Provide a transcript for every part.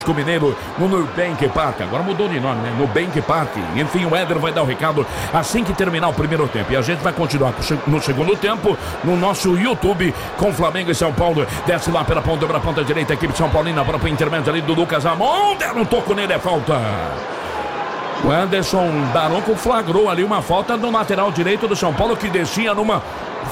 Mineiro no Nubank Park, agora mudou de nome, né? Nubank Park. Enfim, o Éder vai dar o recado assim que terminar o primeiro tempo. E a gente vai continuar no segundo tempo no nosso YouTube com Flamengo e São Paulo. Desce lá pela ponta direita, a equipe de São Paulina para o intermédio ali do Lucas Ramon. Deram um toco nele, é falta. O Anderson Daronco flagrou ali uma falta no lateral direito do São Paulo que descia numa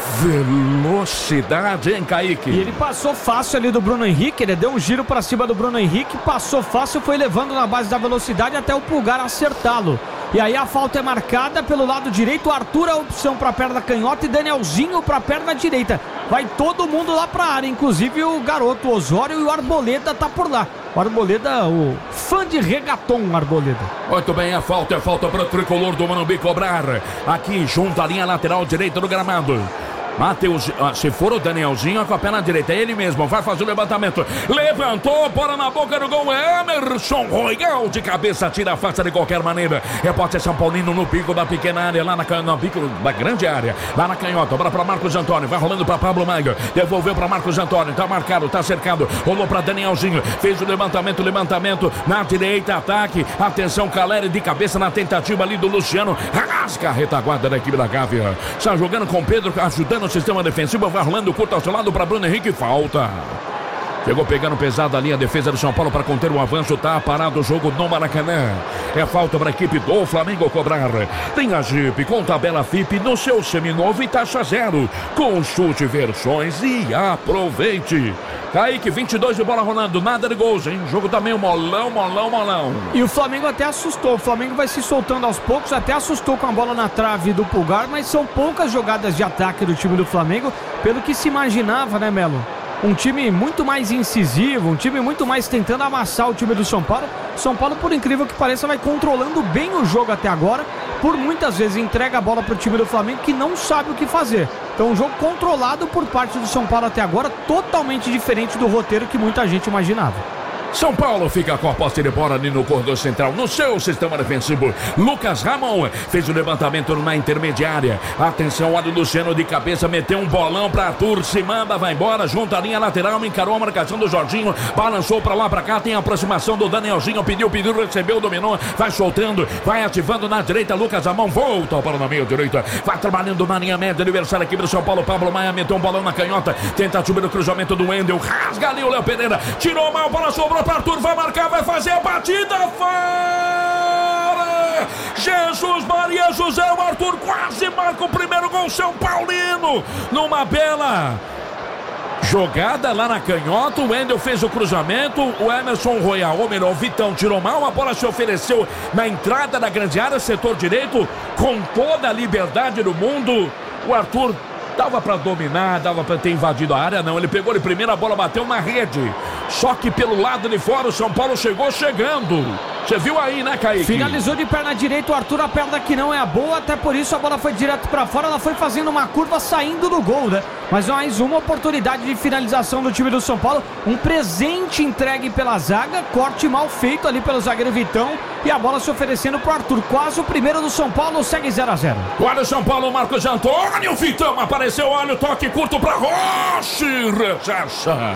velocidade, hein, Kaique? E ele passou fácil ali do Bruno Henrique, ele deu um giro pra cima do Bruno Henrique, passou fácil, foi levando na base da velocidade até o Pulgar acertá-lo. E aí a falta é marcada pelo lado direito, Arthur a opção pra perna canhota e Danielzinho pra perna direita. Vai todo mundo lá pra área, inclusive o garoto Osório e o Arboleda tá por lá. O Arboleda, o fã de reggaeton, Arboleda. Muito bem, é falta para o tricolor do Morumbi cobrar. Aqui junto à linha lateral direita do gramado. Matheus, se for o Danielzinho, com a perna direita, ele mesmo vai fazer o levantamento. Levantou, bola na boca do gol. Emerson Royal de cabeça, tira a face de qualquer maneira. Repórter São Paulino no pico da pequena área, lá no pico da grande área, lá na canhota. Bola para Marcos Antônio, vai rolando para Pablo Maia. Devolveu para Marcos Antônio, tá marcado, tá cercado. Rolou para Danielzinho, fez o levantamento na direita, ataque. Atenção, Caleri de cabeça na tentativa ali do Luciano. Rasga a retaguarda da equipe da Gávea. Está jogando com Pedro, ajudando o sistema defensivo, vai rolando curto ao seu lado para Bruno Henrique, falta. Chegou pegando pesado ali a defesa do São Paulo para conter o avanço, tá parado o jogo no Maracanã. É falta para a equipe do Flamengo cobrar. Tem a Jeep com tabela FIP no seu seminovo e taxa zero. Consulte versões e aproveite. Kaique, 22 de bola rolando, nada de gols, hein? O jogo tá meio molão. E o Flamengo até assustou, o Flamengo vai se soltando aos poucos, até assustou com a bola na trave do Pulgar, mas são poucas jogadas de ataque do time do Flamengo, pelo que se imaginava, né, Melo? Um time muito mais incisivo, um time muito mais tentando amassar o time do São Paulo. São Paulo, por incrível que pareça, vai controlando bem o jogo até agora. Por muitas vezes entrega a bola para o time do Flamengo que não sabe o que fazer. Então um jogo controlado por parte do São Paulo até agora, totalmente diferente do roteiro que muita gente imaginava. São Paulo fica com a posse de bola ali no corredor central, no seu sistema defensivo. Lucas Ramon fez o levantamento na intermediária. Atenção, olha o Luciano de cabeça, meteu um bolão para Arthur, se manda, vai embora, junto à linha lateral, encarou a marcação do Jorginho, balançou para lá, para cá, tem a aproximação do Danielzinho, pediu, recebeu, dominou, vai soltando, vai ativando na direita, Lucas Ramon volta a bola na meia direita, vai trabalhando na linha média, adversário aqui do São Paulo, Pablo Maia meteu um bolão na canhota, tentativa do cruzamento do Wendel, rasga ali o Léo Pereira, tirou mal, bola sobrou para Arthur, vai marcar, vai fazer a batida, fora! Jesus Maria José, o Arthur quase marca o primeiro gol São Paulino, numa bela jogada lá na canhota. O Wendel fez o cruzamento, o Emerson Royal, ou melhor, o Vitão tirou mal, a bola se ofereceu na entrada da grande área, setor direito, com toda a liberdade do mundo. O Arthur dava para dominar, dava para ter invadido a área, não, ele pegou de primeira, a bola bateu na rede, só que pelo lado de fora o São Paulo chegou chegando. Você viu aí, né, Kaique? Finalizou de perna direita, o Arthur, a perna que não é a boa, até por isso a bola foi direto pra fora, ela foi fazendo uma curva saindo do gol, né? Mas mais uma oportunidade de finalização do time do São Paulo, um presente entregue pela zaga, corte mal feito ali pelo zagueiro Vitão, e a bola se oferecendo pro Arthur, quase o primeiro do São Paulo, segue 0-0. Olha o São Paulo, Marcos Antônio, Vitão apareceu, olha o toque curto pra Roche, rechaça,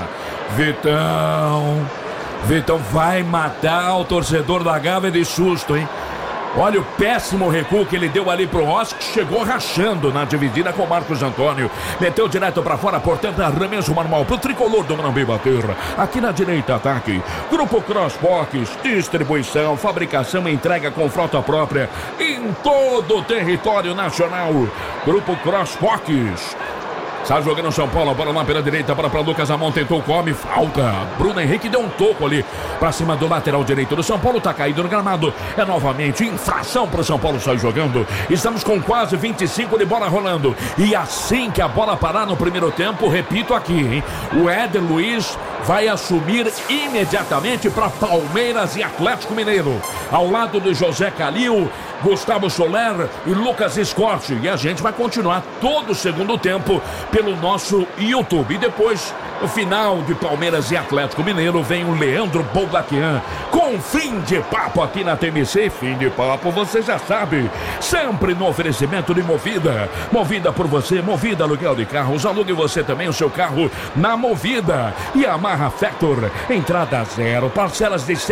Vitão vai matar o torcedor da Gávea de susto, hein? Olha o péssimo recuo que ele deu ali pro Rossi, que chegou rachando na dividida com o Marcos Antônio. Meteu direto pra fora, portanto, arremesso manual pro tricolor do Morumbi bater. Aqui na direita, ataque. Grupo Crossbox, distribuição, fabricação e entrega com frota própria em todo o território nacional. Grupo Crossbox. Está jogando São Paulo, a bola lá pela direita, para Lucas Ramon, tentou, come, falta. Bruno Henrique deu um toco ali para cima do lateral direito do São Paulo, tá caído no gramado. É novamente infração para o São Paulo sair jogando. Estamos com quase 25 de bola rolando. E assim que a bola parar no primeiro tempo, repito aqui, hein? O Éder Luiz vai assumir imediatamente para Palmeiras e Atlético Mineiro. Ao lado do José Calil, Gustavo Soler e Lucas Escorte. E a gente vai continuar todo o segundo tempo pelo nosso YouTube. E depois No final de Palmeiras e Atlético Mineiro vem o Leandro Boulaquian com fim de papo aqui na TMC. Fim de papo, você já sabe, sempre no oferecimento de Movida. Movida por você, Movida aluguel de carros. Alugue você também o seu carro na Movida. E Yamaha Factor, entrada zero, parcelas de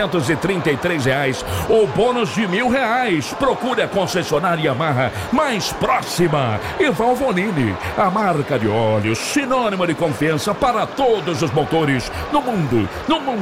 R$733 ou bônus de R$1.000. Procure a concessionária Yamaha mais próxima. E Valvoline, a marca de óleos, sinônimo de confiança para todos os motores no mundo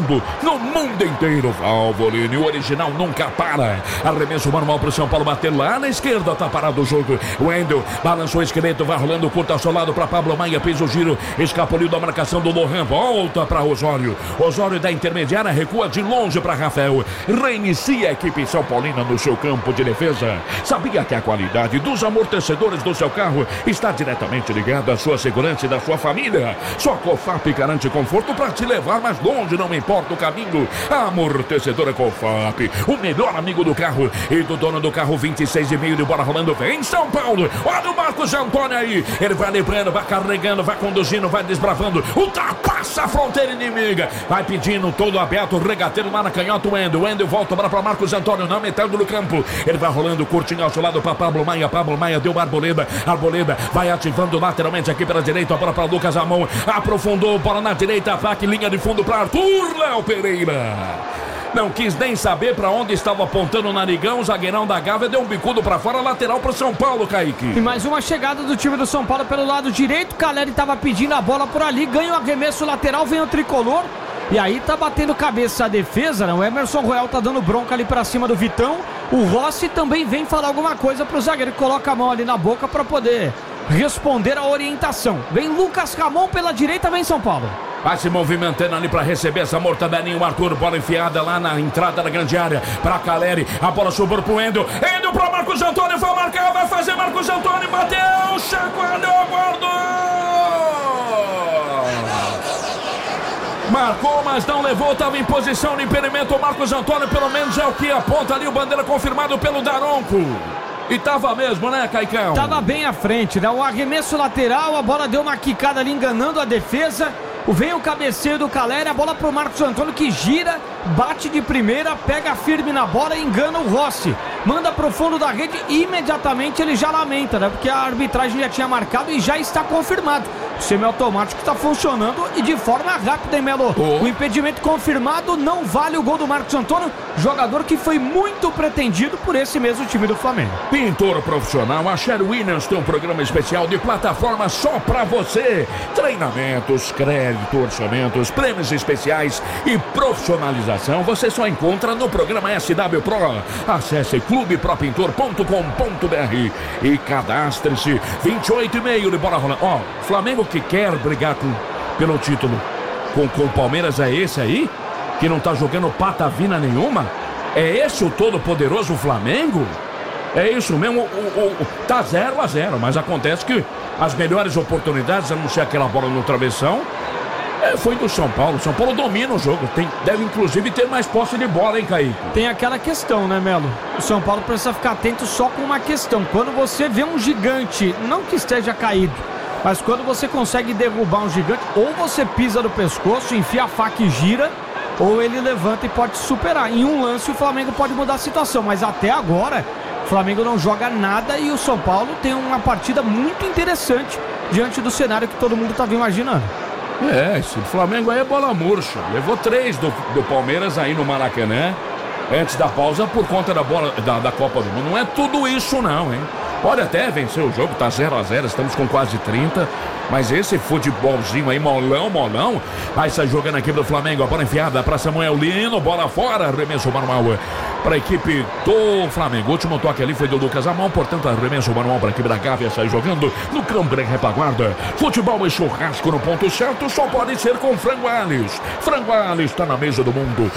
inteiro. Valvoline, o original nunca para. Arremesso manual para o São Paulo bater lá na esquerda, tá parado o jogo. O Wendel balançou o esqueleto, vai rolando curto ao seu lado para Pablo Maia, fez o giro, escapuliu da marcação do Lohan, volta para Osório. Osório da intermediária recua de longe para Rafael. Reinicia a equipe São Paulina no seu campo de defesa. Sabia que a qualidade dos amortecedores do seu carro está diretamente ligada à sua segurança e da sua família? Só Cofap garante conforto para te levar mais longe, não importa o caminho. A amortecedora Cofap, o melhor amigo do carro e do dono do carro. 26,5 de bola rolando, vem São Paulo. Olha o Marcos Antônio aí, ele vai lembrando, vai carregando, vai conduzindo, vai desbravando, ultrapassa a fronteira inimiga, vai pedindo todo aberto, regateiro lá na canhota. O Wendel volta para Marcos Antônio na metade do campo, ele vai rolando curtinho ao seu lado para Pablo Maia deu Arboleda vai ativando lateralmente aqui pela direita, a bola para Lucas Amon, aprofundou, bola na direita, ataque, linha de fundo para Arthur Léo Pereira. Não quis nem saber para onde estava apontando o narigão. O zagueirão da Gávea deu um bicudo para fora, lateral para o São Paulo, Kaique. E mais uma chegada do time do São Paulo pelo lado direito. Caleri estava pedindo a bola por ali, ganha o arremesso lateral, vem o tricolor. E aí tá batendo cabeça a defesa, né? O Emerson Royal tá dando bronca ali pra cima do Vitão. O Rossi também vem falar alguma coisa pro zagueiro, que coloca a mão ali na boca pra poder responder a orientação. Vem Lucas Ramon pela direita, vem São Paulo. Vai se movimentando ali para receber essa mortadelinha. O Arthur, bola enfiada lá na entrada da grande área para Caleri. A bola sobrou pro Wendel para Marcos Antônio, vai marcar, vai fazer Marcos Antônio, bateu, chacoalhou, guardou. Marcou, mas não levou, estava em posição de impedimento. O Marcos Antônio, pelo menos é o que aponta ali o bandeira, confirmado pelo Daronco. E tava mesmo, né, Caicão? Tava bem à frente, né? O arremesso lateral, a bola deu uma quicada ali, enganando a defesa. Vem o cabeceio do Caleri, a bola pro Marcos Antônio, que gira, bate de primeira, pega firme na bola e engana o Rossi. Manda pro fundo da rede e imediatamente ele já lamenta, né? Porque a arbitragem já tinha marcado e já está confirmado. O semiautomático está funcionando e de forma rápida, hein, Melo? O impedimento confirmado, não vale o gol do Marcos Antônio, jogador que foi muito pretendido por esse mesmo time do Flamengo. Pintor profissional, a Sher Williams tem um programa especial de plataforma só pra você. Treinamentos, crédito, orçamentos, prêmios especiais e profissionalização você só encontra no programa SW Pro. Acesse clubepropintor.com.br e cadastre-se. 28,5 de bola rolando. Ó, Flamengo que quer brigar pelo título com o Palmeiras é esse aí? Que não tá jogando patavina nenhuma? É esse o todo-poderoso Flamengo? É isso mesmo, tá 0-0, mas acontece que as melhores oportunidades, a não ser aquela bola no travessão, foi do São Paulo. São Paulo domina o jogo, deve inclusive ter mais posse de bola, hein, Kaique? Tem aquela questão, né, Melo? O São Paulo precisa ficar atento só com uma questão. Quando você vê um gigante, não que esteja caído, mas quando você consegue derrubar um gigante, ou você pisa no pescoço, enfia a faca e gira, ou ele levanta e pode superar. Em um lance o Flamengo pode mudar a situação, mas até agora o Flamengo não joga nada e o São Paulo tem uma partida muito interessante diante do cenário que todo mundo estava imaginando. Esse Flamengo aí é bola murcha. Levou 3 do Palmeiras aí no Maracanã antes da pausa por conta da bola da Copa do Mundo. Não é tudo isso não, hein? Pode até vencer o jogo, tá 0-0, estamos com quase 30. Mas esse futebolzinho aí, molão, vai sair jogando aqui do Flamengo. A bola enfiada para Samuel Lino, bola fora, arremesso manual para a equipe do Flamengo. O último toque ali foi do Lucas Amon, portanto, arremesso manual para a equipe da Gávea, sai jogando no Cambre Repaguarda. Futebol e churrasco no ponto certo só pode ser com Frango Alves. Frango Alves está na mesa do mundo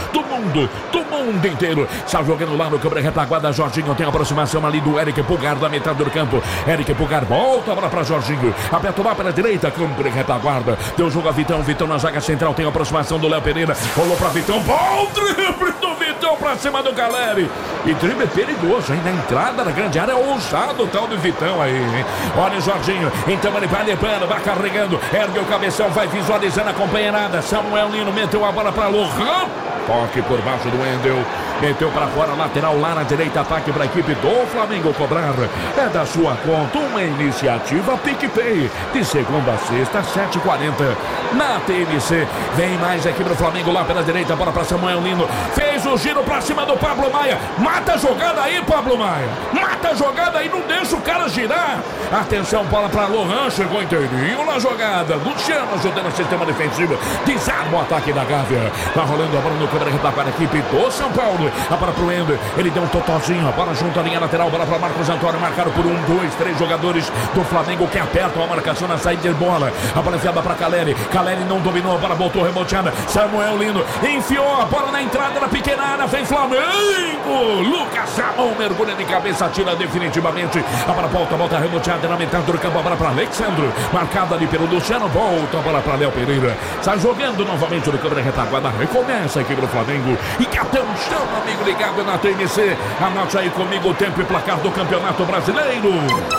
inteiro. Está jogando lá no Cambre Repaguarda. Jorginho tem a aproximação ali do Eric Pulgar da metade do campo. Eric Pulgar volta para Jorginho. Aberto lá pela direita, Cambre Retaguarda. Deu jogo a Vitão na zaga central. Tem a aproximação do Léo Pereira. Rolou para Vitão. Bom drible do Vitão para cima do cara. Caleri. E drible perigoso, hein? Na entrada da grande área, ousado o tal do Vitão aí, hein? Olha o Jorginho, então ele vai levando, vai carregando, ergue o cabeção, vai visualizando a companheirada. Samuel Lino meteu a bola para Lohan. Toque por baixo do Wendel. Meteu para fora, lateral lá na direita, ataque para a equipe do Flamengo cobrar. É da sua conta uma iniciativa PicPay. De segunda a sexta, 7h40 na TNC. Vem mais a equipe do Flamengo lá pela direita, bola para Samuel Lino. Fez o giro para cima do Pablo Maia. Mata a jogada aí, Pablo Maia. Mata a jogada aí, não deixa o cara girar. Atenção, bola para Lohan, chegou inteirinho na jogada. Luciano ajudando o sistema defensivo. Desarma o ataque da Gávea. Tá rolando a bola no câmera para a equipe do São Paulo. A bola pro Ender, ele deu um totozinho, a bola junto à linha lateral, bola para Marcos Antônio, marcado por 1, 2, 3 jogadores do Flamengo que apertam a marcação na saída de bola. A bola enfiada para Caleri, Caleri não dominou, a bola voltou reboteada. Samuel Lino enfiou a bola na entrada da pequena área, vem Flamengo. Lucas Samão mergulha de cabeça, tira definitivamente. A bola volta reboteada na metade do campo, a bola para Alexandre, marcada ali pelo Luciano, volta a bola para Léo Pereira. Está jogando novamente no câmera retaguarda, recomeça a equipe do Flamengo. E atenção, amigo ligado na TNC, anote aí comigo o tempo e placar do Campeonato Brasileiro.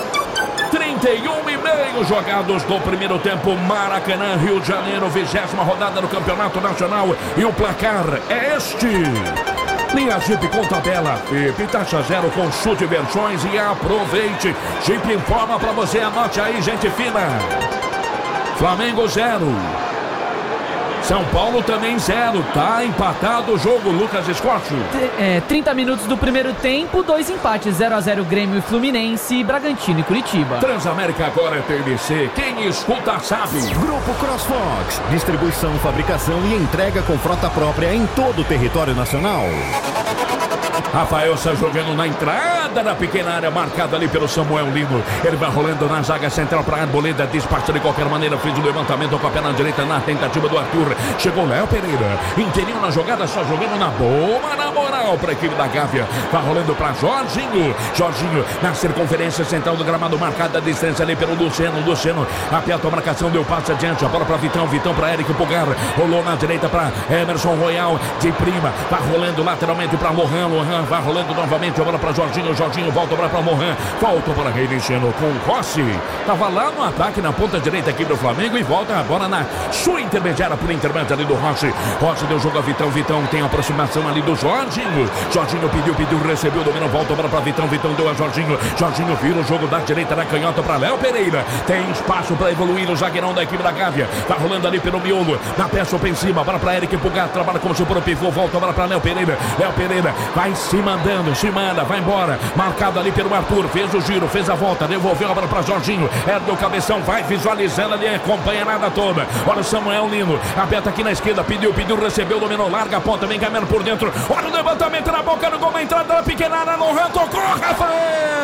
31,5 jogados do primeiro tempo, Maracanã, Rio de Janeiro, 20ª rodada do Campeonato Nacional. E o placar é este. Linha Jeep com tabela, FIP, taxa zero, consulte versões e aproveite. Jeep informa pra você, anote aí, gente fina. Flamengo 0. São Paulo também 0, tá empatado o jogo, Lucas Scott. 30 minutos do primeiro tempo, 2 empates, 0-0 Grêmio e Fluminense, Bragantino e Curitiba. Transamérica agora é TNC, quem escuta sabe. Grupo CrossFox, distribuição, fabricação e entrega com frota própria em todo o território nacional. Rafael está jogando na entrada da pequena área, marcada ali pelo Samuel Lino. Ele vai rolando na zaga central para a Arboleda, despacha de qualquer maneira, fez o levantamento com a perna direita na tentativa do Arthur. Chegou Léo Pereira, inteirinho na jogada, só jogando na boa, na moral para a equipe da Gávea. Vai rolando para Jorginho. Jorginho na circunferência central do gramado, marcada a distância ali pelo Luciano. Luciano aperta a marcação, deu passe adiante, a bola para Vitão. Vitão para Eric Pulgar, rolou na direita para Emerson Royal de prima. Vai rolando lateralmente para Lohan. Lohan vai rolando novamente, a bola para Jorginho. Jorginho volta para Lohan, volta para reiniciando com Rossi. Tava lá no ataque na ponta direita aqui do Flamengo e volta a bola na sua intermediária, por intermédio ali do Rossi. Rossi deu jogo a Vitão. Vitão tem a aproximação ali do Jorginho. Jorginho pediu, recebeu, dominou, volta a bola para Vitão. Vitão deu a Jorginho. Jorginho vira o jogo da direita na canhota para Léo Pereira. Tem espaço para evoluir o zagueirão da equipe da Gávea. Tá rolando ali pelo miolo, na peça ofensiva, bola para Eric Pulgar, trabalha como se for o pivô, volta a bola para Léo Pereira. Léo Pereira vai se mandando, se manda, vai embora, marcado ali pelo Arthur, fez o giro, fez a volta, devolveu a bola para Jorginho, ergue o cabeção, vai visualizando ali, acompanha nada toda. Olha o Samuel Lino, aberta aqui na esquerda, pediu, recebeu, dominou, larga a ponta, vem caminhando por dentro. Olha o levantamento na boca do gol, a entrada da pequena área, Lohan tocou, Rafael!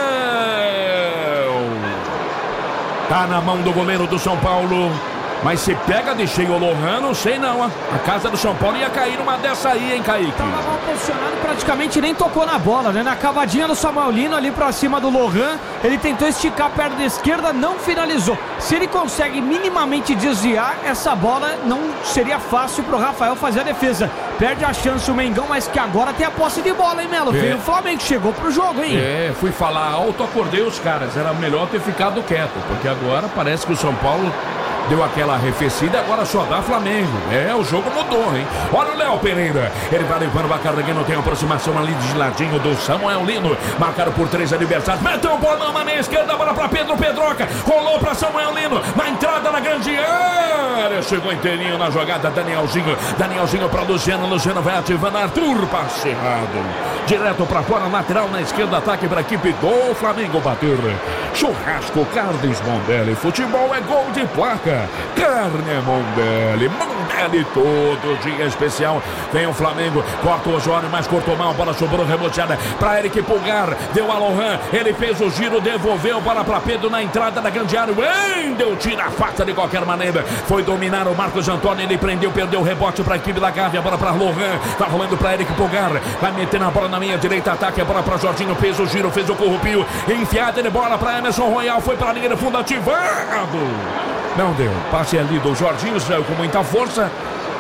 Tá na mão do goleiro do São Paulo. Mas se pega de cheio o Lohan, não sei não, a casa do São Paulo ia cair numa dessa aí, hein, Kaique? Tava mal posicionado, praticamente nem tocou na bola, né? Na cavadinha do Samuel Lino ali pra cima do Lohan, ele tentou esticar a perna esquerda, não finalizou. Se ele consegue minimamente desviar essa bola, não seria fácil pro Rafael fazer a defesa. Perde a chance o Mengão, mas que agora tem a posse de bola, hein, Melo? Veio o Flamengo, chegou pro jogo, hein? Fui falar alto, acordei os caras, era melhor ter ficado quieto, porque agora parece que o São Paulo deu aquela arrefecida, agora só dá Flamengo. O jogo mudou, hein? Olha o Léo Pereira, ele vai levando, vai carregando, tem aproximação ali de ladinho do Samuel Lino, marcado por 3 adversários, meteu o bolão na meia esquerda, bola pra Pedro Pedroca, rolou pra Samuel Lino, na entrada na grande área, chegou inteirinho na jogada, Danielzinho pra Luciano, Luciano vai ativando, Arthur, passe errado, direto pra fora, lateral na esquerda, ataque pra equipe do Flamengo bater. Churrasco Carnes Mondelli, futebol é gol de placa. Carne Mondelli, todo dia especial. Vem o Flamengo, corta o Osório, mas cortou mal, a bola sobrou reboteada para Eric Pulgar, deu a Lohan, ele fez o giro, devolveu, bola para Pedro na entrada da grande área. Wendel tira a faca de qualquer maneira, foi dominar o Marcos Antônio, ele prendeu, perdeu o rebote para a equipe da Gávea, a bola para Lohan, tá rolando para Eric Pulgar, vai metendo a bola na minha direita, ataque, a bola para Jorginho, fez o giro, fez o corrupio, enfiada de bola para Emerson Royal, foi para a linha de fundo, ativado. Não deu, passe ali do Jorginho, saiu com muita força,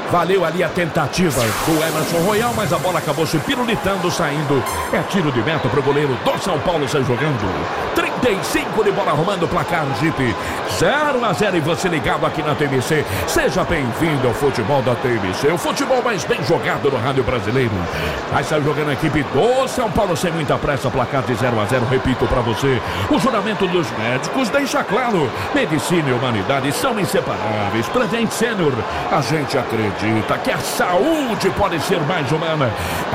Valeu ali a tentativa do Emerson Royal, mas a bola acabou se pirulitando, saindo. É tiro de meta pro goleiro do São Paulo, sai jogando. 35 de bola arrumando o placar, Jeep. 0-0 e você ligado aqui na TMC. Seja bem-vindo ao futebol da TMC, o futebol mais bem jogado no rádio brasileiro. Aí sai jogando a equipe do São Paulo sem muita pressa, placar de 0-0. Repito pra você, o juramento dos médicos deixa claro: medicina e humanidade são inseparáveis. Presente Sênior, a gente acredita que a saúde pode ser mais humana.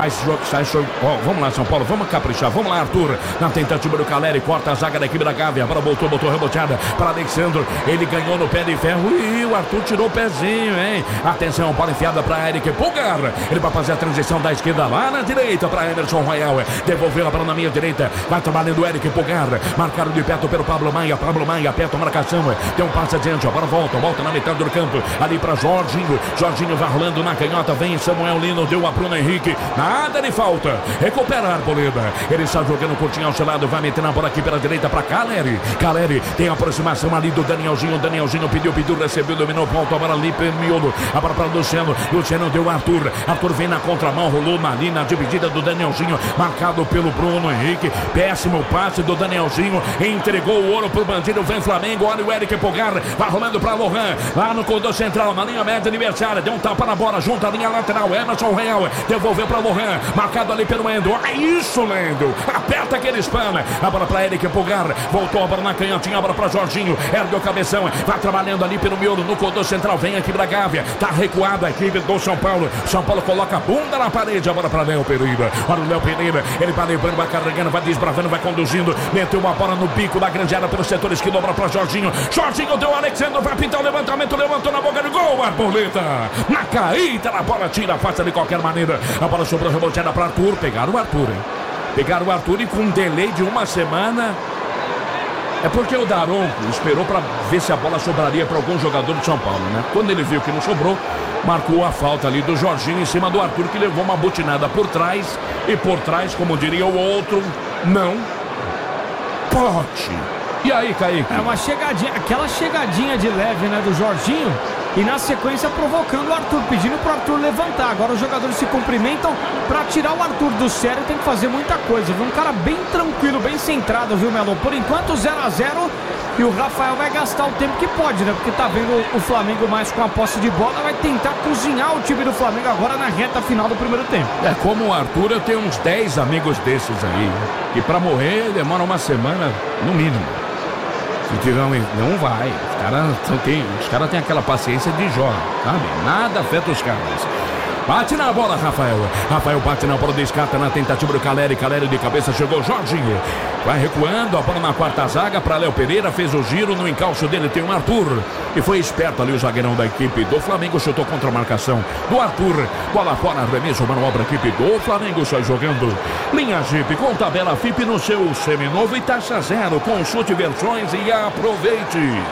Vamos lá, São Paulo, vamos caprichar. Vamos lá, Arthur, na tentativa do Caleri, corta a zaga da equipe da Gávea. Agora botou reboteada para Alexandre. Ele ganhou no pé de ferro e o Arthur tirou o pezinho, hein? Atenção, bola enfiada para Eric Pulgar. Ele vai fazer a transição da esquerda lá na direita para Emerson Royal. Devolveu a bola na minha direita. Vai trabalhando o Eric Pulgar. Marcado de perto pelo Pablo Maia. Pablo Maia aperta a marcação. Deu um passe adiante. A bola volta na metade do campo. Ali para Jorginho. Jorginho vai rolando na canhota. Vem Samuel Lino. Deu a Bruno Henrique. Nada de falta. Recupera a Arboleda. Ele está jogando curtinho ao seu lado. Vai metendo a bola aqui pela direita para Caleri. Caleri tem a aproximação ali do Danielzinho. Danielzinho pediu, recebeu, dominou, volta a bola ali pelo miolo. A bola para Luciano. Luciano deu Arthur. Arthur vem na contramão, rolou ali na dividida do Danielzinho. Marcado pelo Bruno Henrique. Péssimo passe do Danielzinho. Entregou o ouro pro bandido. Vem Flamengo. Olha o Eric Pulgar. Vai rolando para Lohan. Lá no corredor central, na linha média adversária. Deu um tapa na bola, junto à linha lateral. Emerson Royal devolveu para Lohan. Marcado ali pelo Endo. É isso, Lendo. Aperta aquele spam. A bola para Eric Pulgar. Voltou a bola na canhotinha. A bola para Jorginho. Ergue o cabeção. Vai trabalhando ali pelo miolo. No corredor central. Vem aqui pra Gávea. Tá recuado a equipe do São Paulo. São Paulo coloca a bunda na parede. A bola para Léo Pereira. Olha o Léo Pereira. Ele vai lembrando, vai carregando, vai desbravando, vai conduzindo. Meteu uma bola no bico da grande área pelo setor esquerdo. A bola para Jorginho. Jorginho deu o Alexandre. Vai pintar o levantamento. Levantou na boca do gol. Arboleta. Na caída na bola. Tira, faça de qualquer maneira. A bola sobrou reboteada para Arthur. Pegaram o Arthur, hein? Pegaram o Arthur e com um delay de uma semana. É porque o Daronco esperou para ver se a bola sobraria para algum jogador de São Paulo, né? Quando ele viu que não sobrou, marcou a falta ali do Jorginho em cima do Arthur, que levou uma butinada por trás. E por trás, como diria o outro, não pode. E aí, Kaique? É uma chegadinha, aquela chegadinha de leve, né, do Jorginho. E na sequência provocando o Arthur, pedindo pro Arthur levantar. Agora os jogadores se cumprimentam. Pra tirar o Arthur do sério tem que fazer muita coisa, viu? Um cara bem tranquilo, bem centrado, viu, Melo? Por enquanto 0-0 e o Rafael vai gastar o tempo que pode, né? Porque tá vendo o Flamengo mais com a posse de bola. Vai tentar cozinhar o time do Flamengo agora na reta final do primeiro tempo. É, como o Arthur, eu tenho uns 10 amigos desses aí, né? Que pra morrer demora uma semana no mínimo. Se tiver não vai. Os caras têm aquela paciência de Jó, sabe? Nada afeta os caras. Bate na bola, Rafael. Rafael bate na bola, descarta na tentativa do Caleri. Caleri de cabeça, chegou Jorginho. Vai recuando, a bola na quarta zaga para Léo Pereira. Fez o giro, no encalço dele tem o Arthur. E foi esperto ali o zagueirão da equipe do Flamengo. Chutou contra a marcação do Arthur. Bola fora, arremesso, manobra, equipe do Flamengo. Sai jogando. Linha Jeep com tabela FIP no seu seminovo e taxa zero. Consulte versões e aproveite.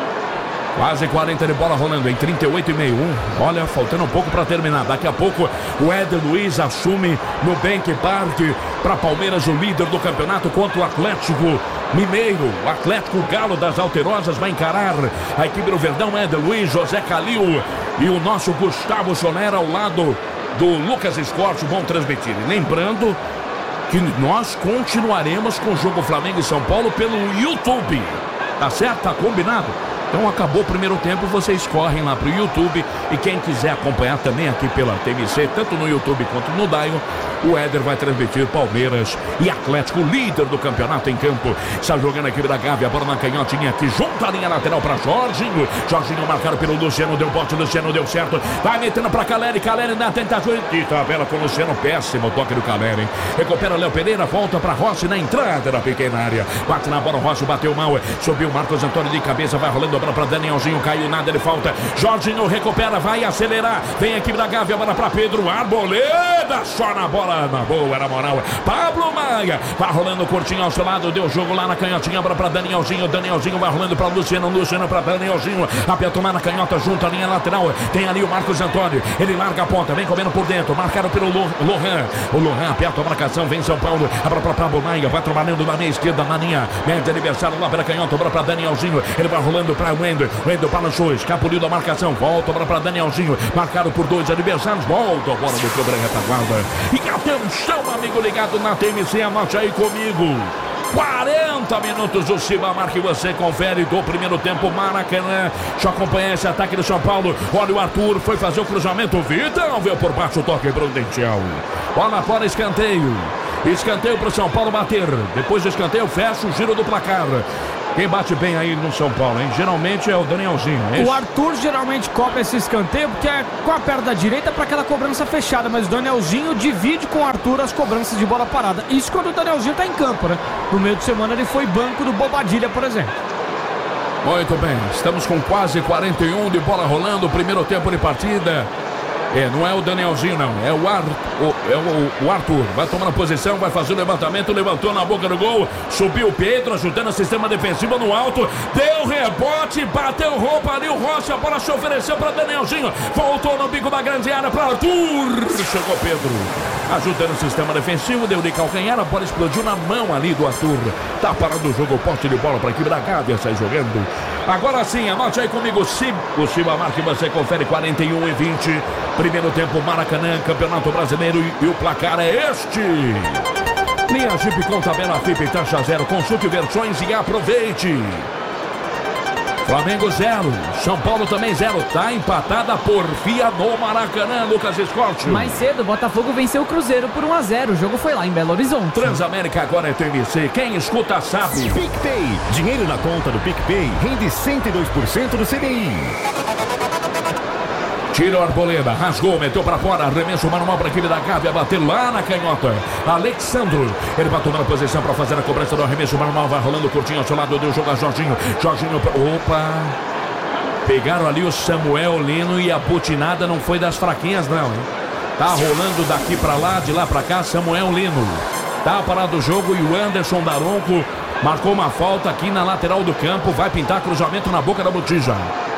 Quase 40 de bola rolando em 38,5. Olha, faltando um pouco para terminar. Daqui a pouco o Éder Luiz assume no Bank Park para Palmeiras, o líder do campeonato, contra o Atlético Mineiro. O Atlético Galo das Alterosas vai encarar a equipe do Verdão. Éder Luiz, José Calil e o nosso Gustavo Sonera ao lado do Lucas Escorte vão transmitir. Lembrando que nós continuaremos com o jogo Flamengo e São Paulo pelo YouTube. Tá certo? Tá combinado? Então acabou o primeiro tempo, vocês correm lá pro YouTube. E quem quiser acompanhar também aqui pela TMC, tanto no YouTube quanto no Dial, o Éder vai transmitir Palmeiras e Atlético, líder do campeonato em campo. Está jogando a equipe da Gávea, a bola na canhotinha aqui, junto à linha lateral para Jorginho. Jorginho marcado pelo Luciano, deu bote, Luciano deu certo. Vai metendo para Caleri, Caleri na tentativa de tabela com o Luciano, péssimo toque do Caleri, hein? Recupera Léo Pereira, volta para Rossi na entrada da pequena área. Bate na bola, Rossi bateu mal, subiu Marcos Antônio de cabeça, vai rolando a bola para Danielzinho, caiu nada, ele falta. Jorginho recupera, vai acelerar. Vem a equipe da Gávea, bola para Pedro, Arboleda, só na bola. Na boa, na moral, Pablo Maia vai rolando curtinho ao seu lado, deu jogo lá na canhotinha, bola pra Danielzinho, Danielzinho vai rolando pra Luciano, Luciano pra Danielzinho, apertou lá na canhota, junto à linha lateral, tem ali o Marcos Antônio, ele larga a ponta, vem comendo por dentro, marcado pelo Lohan, o Lohan aperta a marcação, vem São Paulo, a bola pra Pablo Maia, vai trabalhando na meia esquerda, na linha média adversária, lá pela canhota, bola pra Danielzinho, ele vai rolando para o Wendel balançou, escapuliu da marcação, volta para Danielzinho, marcado por 2 adversários, volta a bola do câmera retaguarda. E atenção, amigo ligado na TMC, anote aí comigo. 40 minutos do Cibamar que você confere do primeiro tempo. Maracanã, deixa eu acompanhar esse ataque do São Paulo. Olha o Arthur, foi fazer o cruzamento. Vitão veio por baixo, toque prudencial. Bola fora, escanteio. Escanteio para o São Paulo bater. Depois do escanteio, fecha o giro do placar. Quem bate bem aí no São Paulo, hein? Geralmente é o Danielzinho. O Arthur geralmente cobra esse escanteio porque é com a perna direita para aquela cobrança fechada, mas o Danielzinho divide com o Arthur as cobranças de bola parada. Isso quando o Danielzinho tá em campo, né? No meio de semana ele foi banco do Bobadilha, por exemplo. Muito bem, estamos com quase 41 de bola rolando, primeiro tempo de partida. Não é o Danielzinho não, é o Arthur, vai tomando a posição, vai fazer o levantamento, levantou na boca do gol, subiu o Pedro, ajudando o sistema defensivo no alto, deu rebote, bateu roupa ali, o Rocha, a bola se ofereceu para Danielzinho, voltou no bico da grande área para Arthur, chegou Pedro, ajudando o sistema defensivo, deu de calcanhar, a bola explodiu na mão ali do Arthur, tá parado o jogo, poste de bola para a equipe da Gávea, sai jogando. Agora sim, anote aí comigo o Cibamar que você confere 41-20. Primeiro tempo, Maracanã, Campeonato Brasileiro e o placar é este. Linha Jeep com tabela FIP taxa 0. Consulte versões e aproveite. Flamengo 0, São Paulo também 0. Tá empatada por via no Maracanã, Lucas Escorte. Mais cedo, Botafogo venceu o Cruzeiro por 1-0. O jogo foi lá em Belo Horizonte. Transamérica agora é TMC. Quem escuta sabe. PicPay. Dinheiro na conta do PicPay rende 102% do CDI. Tira o Arboleda, rasgou, meteu pra fora, arremesso manual pra equipe da Gávea, bater lá na canhota. Alexandro, ele vai tomando posição pra fazer a cobrança do arremesso manual, vai rolando curtinho ao seu lado, deu jogo a Jorginho. Opa! Pegaram ali o Samuel Lino e a butinada não foi das fraquinhas não, hein? Tá rolando daqui pra lá, de lá pra cá, Samuel Lino. Tá parado o jogo e o Anderson Daronco marcou uma falta aqui na lateral do campo, vai pintar cruzamento na boca da botija.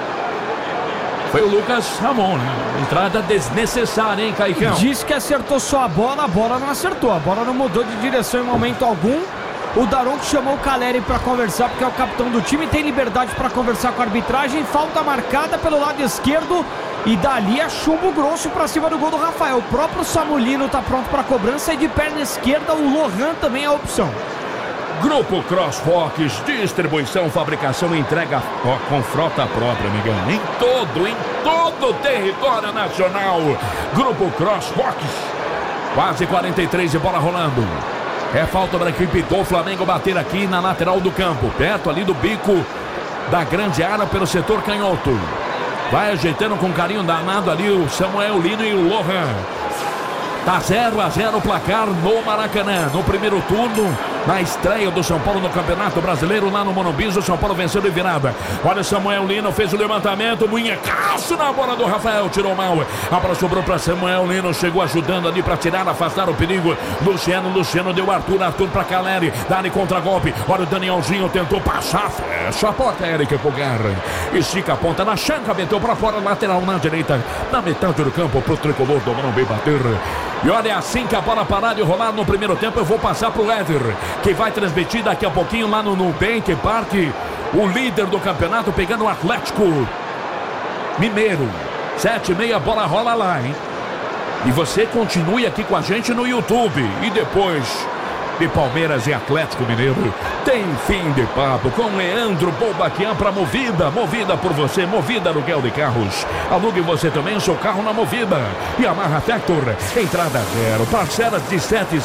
Foi o Lucas Ramon, né? Entrada desnecessária, hein, Caicão? Disse que acertou só a bola não acertou. A bola não mudou de direção em momento algum. O Daronco chamou o Caleri para conversar, porque é o capitão do time, tem liberdade para conversar com a arbitragem. Falta marcada pelo lado esquerdo. E dali é chumbo grosso para cima do gol do Rafael. O próprio Samulino tá pronto para cobrança e de perna esquerda o Lohan também é a opção. Grupo CrossFox, distribuição, fabricação e entrega com frota própria, amigão. Em todo o território nacional. Grupo CrossFox. Quase 43 de bola rolando. É falta para a equipe do Flamengo bater aqui na lateral do campo. Perto ali do bico da grande área pelo setor canhoto. Vai ajeitando com carinho danado ali o Samuel Lino e o Lohan. Tá 0-0 o placar no Maracanã. No primeiro turno, na estreia do São Paulo no Campeonato Brasileiro, lá no Morumbi, o São Paulo venceu de virada. Olha o Samuel Lino, fez o levantamento, munhecaço na bola do Rafael, tirou mal. A bola sobrou para Samuel Lino, chegou ajudando ali para tirar, afastar o perigo. Luciano deu Arthur para Caleri, dá-lhe contra-golpe. Olha o Danielzinho, tentou passar, fecha a porta, Eric Pulgar. Estica a ponta na chanca, meteu para fora, lateral na direita, na metade do campo, pro tricolor do Morumbi bater. E olha, assim que a bola parar de rolar no primeiro tempo, eu vou passar pro Éder, que vai transmitir daqui a pouquinho lá no Nubank Park, o líder do campeonato pegando o Atlético Mineiro. 7h30, bola rola lá, hein? E você continue aqui com a gente no YouTube. E depois de Palmeiras e Atlético Mineiro, tem fim de papo com Leandro Bolbaquian para Movida. Movida por você, Movida aluguel de carros. Alugue você também o seu carro na Movida. E Amarra Tector, entrada 0, parcelas de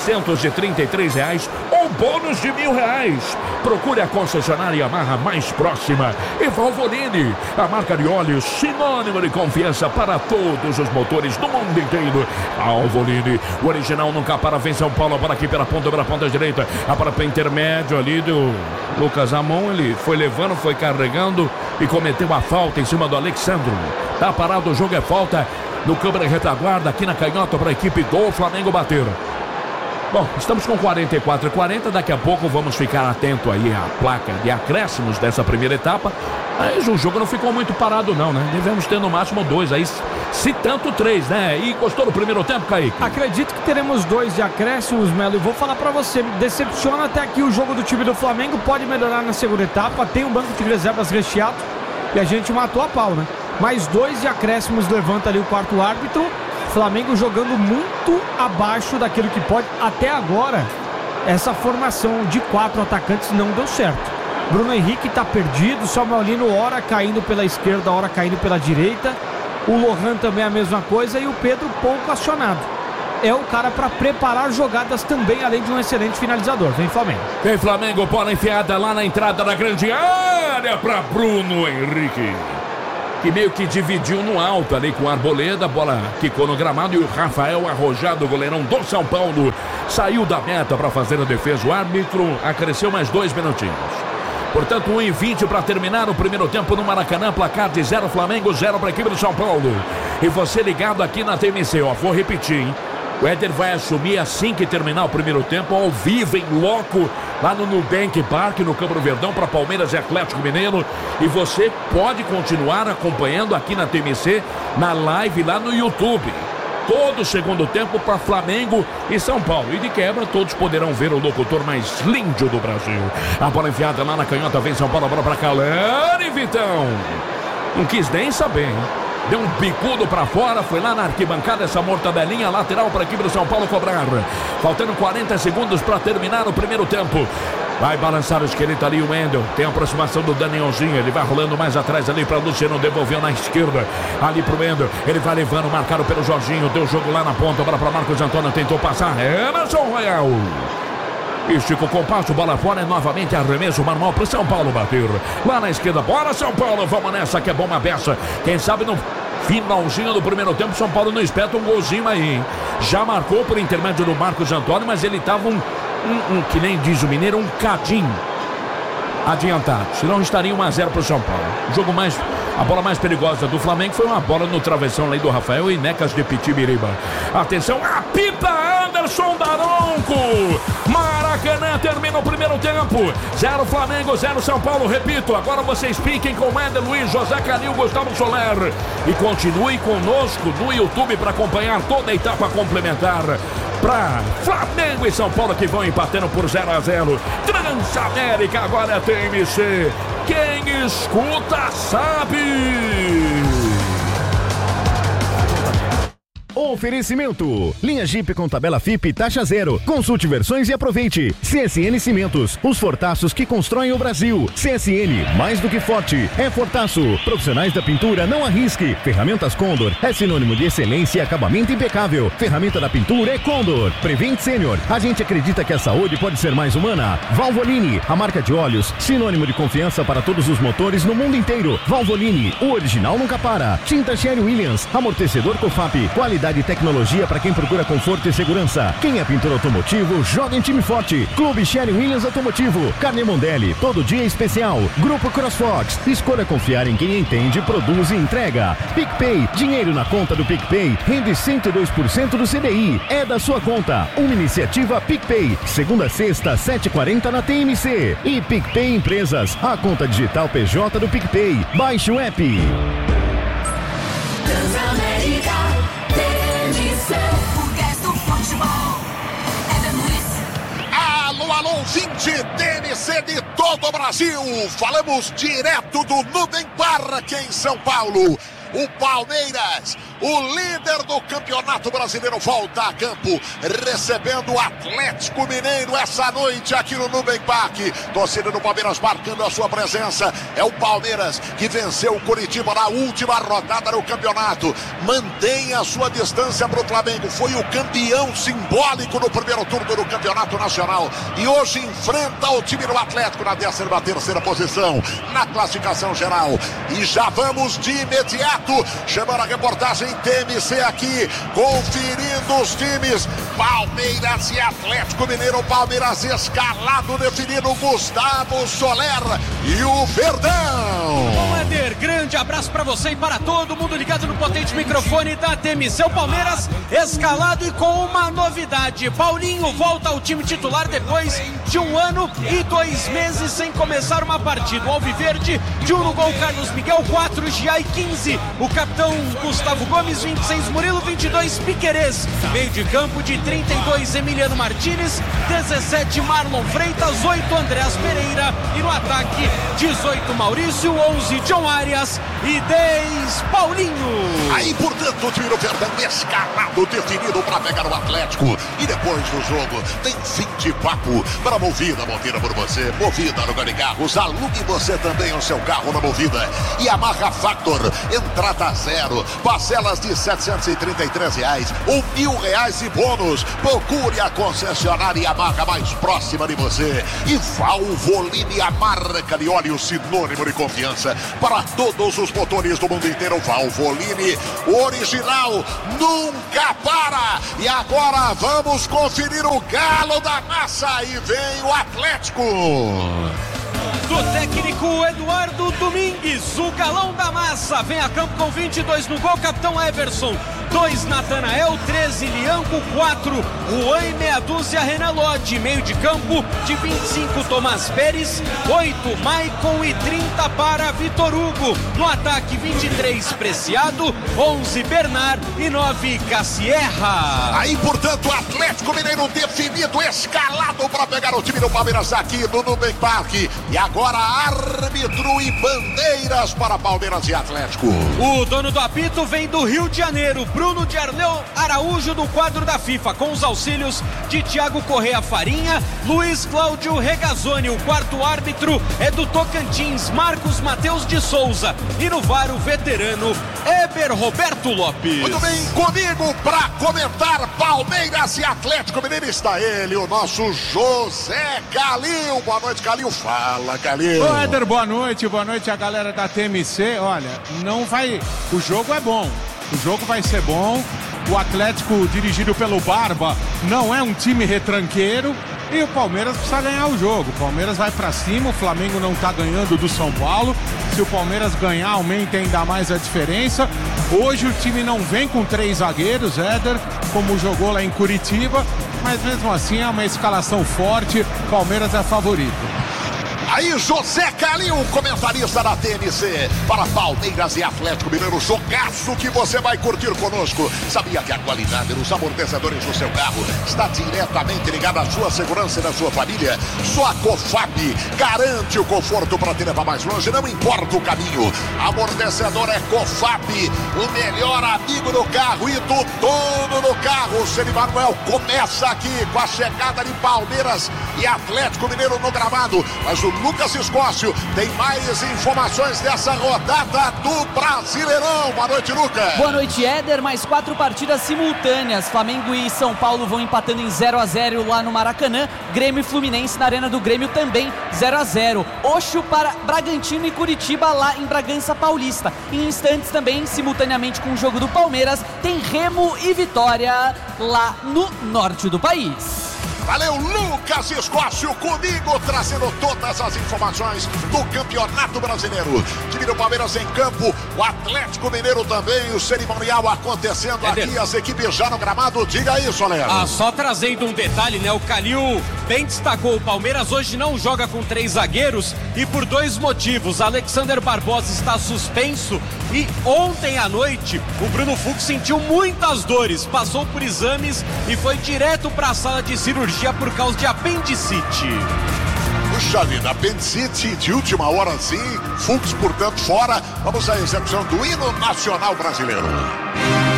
R$733 ou bônus de R$1.000. Procure a concessionária Amarra mais próxima. E Valvoline, a marca de óleos sinônimo de confiança para todos os motores do mundo inteiro. Valvoline, o original nunca para, vem São Paulo, para aqui pela ponta direita, a para intermédio ali do Lucas Ramon, ele foi levando, foi carregando e cometeu a falta em cima do Alexandro. Tá parado o jogo, é falta no câmera retaguarda aqui na canhota para a equipe do Flamengo bater. Bom, estamos com 44-40, daqui a pouco vamos ficar atento aí à placa de acréscimos dessa primeira etapa. Mas o jogo não ficou muito parado não, né? Devemos ter no máximo 2 aí, se tanto 3, né? E gostou do primeiro tempo, Kaique? Acredito que teremos 2 de acréscimos, Melo, e vou falar pra você, decepciona até aqui o jogo do time do Flamengo, pode melhorar na segunda etapa, tem um banco de reservas recheado, e a gente matou a pau, né? Mais 2 de acréscimos levanta ali o quarto árbitro. Flamengo jogando muito abaixo daquilo que pode. Até agora, essa formação de 4 atacantes não deu certo. Bruno Henrique tá perdido, Samuelino ora caindo pela esquerda, ora caindo pela direita. O Lohan também é a mesma coisa e o Pedro pouco acionado. É o cara para preparar jogadas também, além de um excelente finalizador. Vem Flamengo. Vem Flamengo, bola enfiada lá na entrada da grande área para Bruno Henrique, que meio que dividiu no alto ali com a Arboleda, a bola quicou no gramado e o Rafael Arrojado, goleirão do São Paulo, saiu da meta para fazer a defesa. O árbitro acresceu mais 2 minutinhos. Portanto, 1:20 para terminar o primeiro tempo no Maracanã, placar de 0 Flamengo, 0 para a equipe do São Paulo. E você ligado aqui na TMC, ó, vou repetir, hein? O Éder vai assumir assim que terminar o primeiro tempo, ao vivo, em loco, lá no Nubank Park, no Campo do Verdão, para Palmeiras e Atlético Mineiro. E você pode continuar acompanhando aqui na TMC, na live lá no YouTube. Todo o segundo tempo para Flamengo e São Paulo. E de quebra, todos poderão ver o locutor mais lindo do Brasil. A bola enfiada lá na canhota, vem São Paulo, a bola para Calani, Vitão. Não quis nem saber, hein? Deu um bicudo pra fora, foi lá na arquibancada essa mortadelinha lateral para a equipe do São Paulo cobrar. Faltando 40 segundos para terminar o primeiro tempo. Vai balançar o esqueleto ali o Wendel. Tem a aproximação do Danielzinho. Ele vai rolando mais atrás ali para Luciano. Devolveu na esquerda. Ali pro Wendel. Ele vai levando, marcado pelo Jorginho. Deu jogo lá na ponta. Bola para Marcos Antônio. Tentou passar. Emerson Royal. Estica o compasso, bola fora, novamente arremesso manual pro São Paulo bater. Lá na esquerda, bora São Paulo, vamos nessa que é bomba beça. Quem sabe no finalzinho do primeiro tempo, São Paulo não espeta um golzinho aí, hein? Já marcou por intermédio do Marcos Antônio, mas ele tava que nem diz o mineiro, um cadinho adiantado. Senão estaria 1-0 pro São Paulo. O jogo mais... A bola mais perigosa do Flamengo foi uma bola no travessão lá do Rafael e Necas de Pitibiriba. Atenção, apita Anderson Daronco. Maracanã termina o primeiro tempo. 0 Flamengo, 0 São Paulo. Repito, agora vocês fiquem com Éder Luiz, José Calil, Gustavo Soler. E continue conosco no YouTube para acompanhar toda a etapa complementar. Para Flamengo e São Paulo que vão empatando por 0-0. Transamérica agora é TMC. Quem escuta sabe. Oferecimento: linha Jeep com tabela FIP taxa 0. Consulte versões e aproveite. CSN Cimentos, os fortaços que constroem o Brasil. CSN, mais do que forte, é fortaço. Profissionais da pintura, não arrisque. Ferramentas Condor é sinônimo de excelência e acabamento impecável. Ferramenta da pintura é Condor. Prevent Senior, a gente acredita que a saúde pode ser mais humana. Valvoline, a marca de óleos, sinônimo de confiança para todos os motores no mundo inteiro. Valvoline, o original nunca para. Tinta Sherry Williams, amortecedor Cofap, qualidade e tecnologia para quem procura conforto e segurança. Quem é pintor automotivo, joga em time forte. Clube Sherry Williams Automotivo. Carne Mondelli, todo dia especial. Grupo CrossFox, escolha confiar em quem entende, produz e entrega. PicPay, dinheiro na conta do PicPay, rende 102% do CDI. É da sua conta. Uma iniciativa PicPay. Segunda a sexta, 7h40 na TMC. E PicPay Empresas, a conta digital PJ do PicPay. Baixe o app. Transamérica, o resto do futebol é Luiz. Alô, alô, 20 TMC de todo o Brasil. Falamos direto do Nubank Park em São Paulo. O Palmeiras, o líder do Campeonato Brasileiro, volta a campo, recebendo o Atlético Mineiro essa noite aqui no Nubank Park. Torcida do Palmeiras marcando a sua presença. É o Palmeiras que venceu o Coritiba na última rodada do campeonato. Mantém a sua distância para o Flamengo. Foi o campeão simbólico no primeiro turno do Campeonato Nacional. E hoje enfrenta o time do Atlético na 13ª posição na classificação geral. E já vamos de imediato chamando a reportagem TMC aqui, conferindo os times Palmeiras e Atlético Mineiro. Palmeiras escalado, definido Gustavo Soler e o Verdão. Bom, Éder, grande grande abraço para você e para todo mundo ligado no potente microfone da TMC. O Palmeiras escalado e com uma novidade. Paulinho volta ao time titular depois de 1 ano e 2 meses sem começar uma partida. O Alviverde, de 1 no gol, Carlos Miguel, 4, Giai, 15. O capitão Gustavo Gomes, 26, Murilo, 22, Piquerez. Meio de campo de 32, Emiliano Martínez, 17, Marlon Freitas, 8, Andreas Pereira. E no ataque, 18, Maurício, 11, John Arias e 10, Paulinho. Aí, portanto, o time do Verdão escalado, definido para pegar o Atlético. E depois do jogo, tem fim de papo para a Movida, Movida por você. Movida no Garigarros, alugue você também o seu carro na Movida. E a Yamaha Factor, entrada zero, parcelas de R$ 733 ou R$ 1.000 e bônus. Procure a concessionária Yamaha mais próxima de você. E Valvoline, a marca de óleo sinônimo de confiança para todos os motores do mundo inteiro. Valvoline, original, nunca para. E agora vamos conferir o galo da massa. E vem o Atlético. Do técnico Eduardo Domingues, o galão da massa, vem a campo com 22 no gol, capitão Everson, 2 Natanael, 13 Lianco, 4 Juan e meia dúzia Renan Lodge, meio de campo de 25 Tomás Pérez, 8 Maicon e 30 para Vitor Hugo, no ataque 23 Preciado, 11 Bernard e 9 Cassierra. Aí, portanto, o Atlético Mineiro definido, escalado para pegar o time do Palmeiras aqui no Nubank Park. E agora árbitro e bandeiras para Palmeiras e Atlético. O dono do apito vem do Rio de Janeiro, Bruno de Arleu Araújo, do quadro da FIFA, com os auxílios de Thiago Correa Farinha, Luiz Cláudio Regazzoni. O quarto árbitro é do Tocantins, Marcos Mateus de Souza. E no VAR, o veterano Eber Roberto Lopes. Muito bem, comigo para comentar Palmeiras e Atlético Mineiro está ele, o nosso José Calil. Boa noite, Calil. Fala, Calil. Ô, Éder, boa noite a galera da TMC. Olha, não vai... O jogo é bom. O jogo vai ser bom. O Atlético, dirigido pelo Barba, não é um time retranqueiro. E o Palmeiras precisa ganhar o jogo. O Palmeiras vai pra cima, o Flamengo não tá ganhando do São Paulo. Se o Palmeiras ganhar, aumenta ainda mais a diferença. Hoje o time não vem com 3 zagueiros, Éder, como jogou lá em Curitiba. Mas mesmo assim é uma escalação forte. Palmeiras é favorito. Aí, José Calil, comentarista da TNC, para Palmeiras e Atlético Mineiro, jogaço que você vai curtir conosco. Sabia que a qualidade dos amortecedores do seu carro está diretamente ligada à sua segurança e da sua família? Só a Cofap garante o conforto para te levar mais longe, não importa o caminho. Amortecedor é Cofap, o melhor amigo do carro e do dono do carro. O Ceni Manuel começa aqui com a chegada de Palmeiras e Atlético Mineiro no gramado, mas o Lucas Escócio tem mais informações dessa rodada do Brasileirão. Boa noite, Lucas. Boa noite, Éder. Mais 4 partidas simultâneas. Flamengo e São Paulo vão empatando em 0-0 lá no Maracanã. Grêmio e Fluminense na Arena do Grêmio também 0-0. Oxo para Bragantino e Curitiba lá em Bragança Paulista. Em instantes também, simultaneamente com o jogo do Palmeiras, tem Remo e Vitória lá no norte do país. Valeu, Lucas Escócio, comigo, trazendo todas as informações do Campeonato Brasileiro. Time do Palmeiras em campo, o Atlético Mineiro também, o cerimonial acontecendo aqui, as equipes já no gramado. Diga aí, Soler. Só trazendo um detalhe, né? O Calil bem destacou, o Palmeiras hoje não joga com 3 zagueiros e por 2 motivos. Alexander Barbosa está suspenso e ontem à noite o Bruno Fux sentiu muitas dores, passou por exames e foi direto para a sala de cirurgia por causa de apendicite. Puxa vida, apendicite de última hora sim, Fux, portanto, fora. Vamos à execução do hino nacional brasileiro.